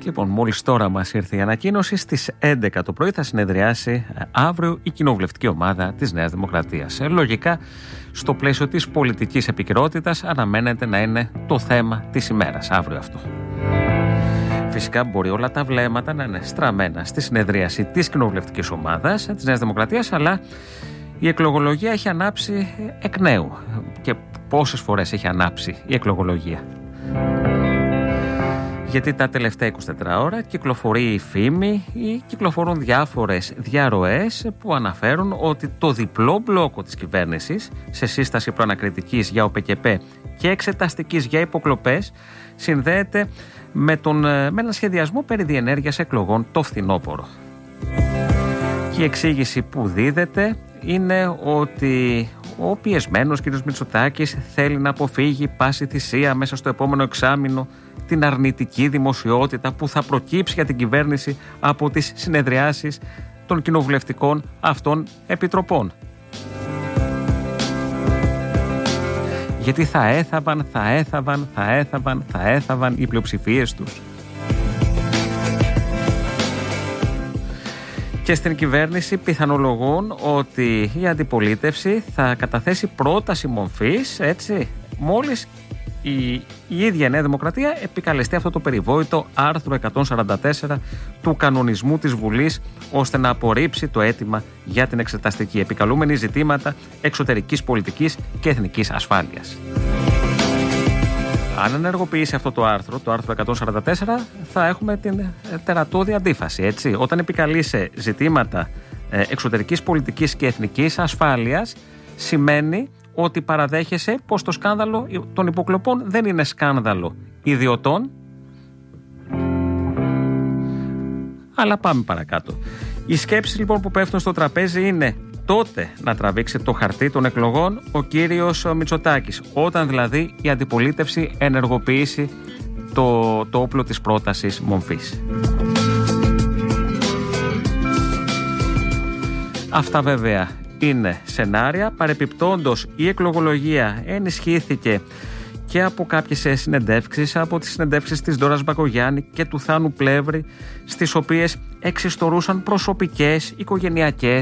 Λοιπόν, μόλις τώρα μας ήρθε η ανακοίνωση, στις 11 το πρωί θα συνεδριάσει αύριο η κοινοβουλευτική ομάδα της Νέας Δημοκρατίας. Λογικά, στο πλαίσιο της πολιτικής επικαιρότητας αναμένεται να είναι το θέμα της ημέρας αύριο αυτό. Φυσικά μπορεί όλα τα βλέμματα να είναι στραμμένα στη συνεδρίαση της κοινοβουλευτικής ομάδας της Νέας Δημοκρατίας, αλλά η εκλογολογία έχει ανάψει εκ νέου. Και πόσες φορές έχει ανάψει η εκλογολογία? Γιατί τα τελευταία 24 ώρα κυκλοφορεί η φήμη ή κυκλοφορούν διάφορες διαρροές που αναφέρουν ότι το διπλό μπλόκο της κυβέρνησης σε σύσταση προανακριτικής για ΟΠΚΠ και εξεταστικής για υποκλοπές συνδέεται με έναν σχεδιασμό περί διενέργειας εκλογών το φθινόπωρο. Και η εξήγηση που δίδεται είναι ότι ο πιεσμένος κ. Μητσοτάκης θέλει να αποφύγει πάση θυσία μέσα στο επόμενο εξάμηνο την αρνητική δημοσιότητα που θα προκύψει για την κυβέρνηση από τις συνεδριάσεις των κοινοβουλευτικών αυτών επιτροπών. Γιατί θα έθαβαν οι πλειοψηφίες τους. Και στην κυβέρνηση πιθανολογούν ότι η αντιπολίτευση θα καταθέσει πρόταση μορφής, έτσι, μόλις η ίδια η Νέα Δημοκρατία επικαλεστεί αυτό το περιβόητο άρθρο 144 του κανονισμού της Βουλής, ώστε να απορρίψει το αίτημα για την εξεταστική, επικαλούμενη ζητήματα εξωτερικής πολιτικής και εθνικής ασφάλειας. Αν ενεργοποιήσει αυτό το άρθρο 144, θα έχουμε την τερατώδη αντίφαση, έτσι. Όταν επικαλείσαι ζητήματα εξωτερικής πολιτικής και εθνικής ασφάλειας, σημαίνει ότι παραδέχεσαι πως το σκάνδαλο των υποκλοπών δεν είναι σκάνδαλο ιδιωτών. Αλλά πάμε παρακάτω. Οι σκέψεις λοιπόν που πέφτουν στο τραπέζι είναι τότε να τραβήξει το χαρτί των εκλογών ο κύριος Μητσοτάκης, όταν δηλαδή η αντιπολίτευση ενεργοποιήσει το όπλο της πρότασης μορφής. Αυτά βέβαια είναι σενάρια. Παρεπιπτόντως η εκλογολογία ενισχύθηκε και από κάποιες συνεντεύξεις, από τις συνεντεύξεις της Ντόρας Μπακογιάννη και του Θάνου Πλεύρη, στις οποίες εξιστορούσαν προσωπικές, οικογενειακές